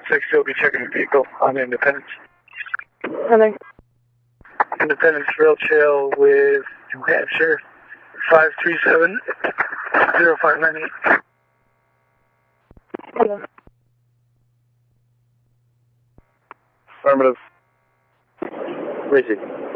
6 will be checking the vehicle on Independence. Hello. Independence Rail Trail with New Hampshire, 537-0598. Hello. Affirmative. Where is it?